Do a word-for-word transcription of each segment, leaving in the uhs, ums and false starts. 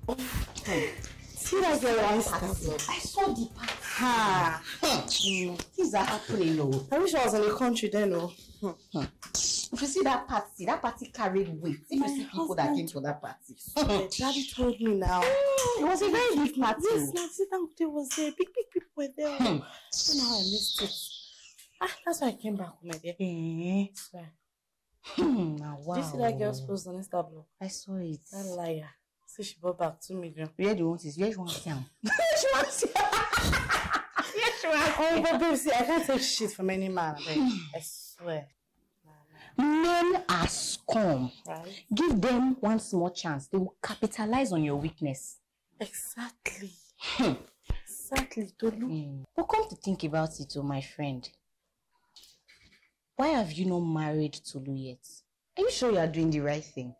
See that girl on party? I saw the party. Ha! Things are happening, no. I wish I was in the country then, no. If you see that party, that party carried weight. If My you see people husband- that came to that party. Daddy told me now. It was a very big party. Yes, now sit down there was there. Big, big people were there. I don't know how I missed it. Ah, that's why I came back home, my dear. Eh. Swear. Hmm, now, wow. Did you see that girl's post on Instagram? I saw it. That liar. See, she bought back two million. Where do you want it? Where do you want it? Where do you want it? Yes, you want Oh, but babe, see, I can't take shit from any man. Babe. I swear. Men are scum. Right? Give them one small chance. They will capitalize on your weakness. Exactly. Hmm. Exactly, Tolu. Mm. But come to think about it, oh, my friend. Why have you not married Tolu yet? Are you sure you are doing the right thing?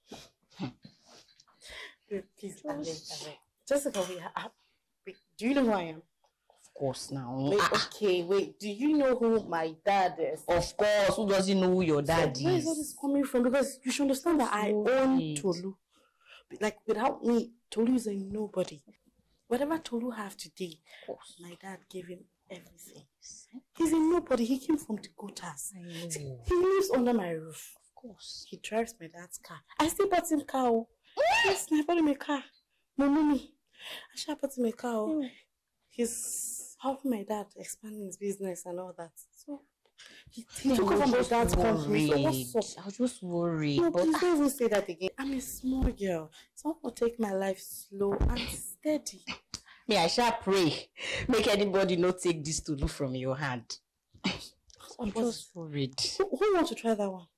Babe, please, I beg, I beg. Jessica, wait, I, wait, do you know who I am? Of course, now. Wait, Ah, okay, wait. Do you know who my dad is? of course. Who doesn't know who your dad So where is all is? this coming from? Because you should understand that I own Wait. Tolu. Like, without me, Tolu is a nobody. Whatever Tolu have today, my dad gave him everything. He's a nobody. He came from the gutters. I know. See, he lives under my roof. Of course. He drives my dad's car. I still bought him car. Oh. Yes, I bought him a car. No, mommy. I should have bought him a car. Oh. Mm. He's helping my dad expanding his business and all that. So he, he Yeah, took I over was my just dad's company. So what's worried. up? I was just worried. No, but please don't even say that again. I'm a small girl. So I'm going to take my life slow and steady. me, I shall pray. Make anybody not take this to look from your hand. I'm But- just worried. Who, who wants to try that one?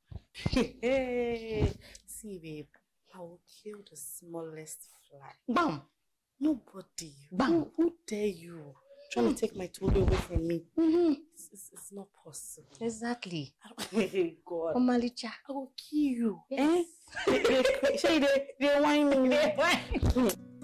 Hey, see, babe, I will kill the smallest fly. Bam. Nobody. Bam. Who, who dare you? Trying to take my Tolu away from me. Mm-hmm. It's, it's, it's not possible. Exactly. I don't, hey, God. Omalicha. I will kill you. Yes. Eh? They, they, they, they, they whine me. Why?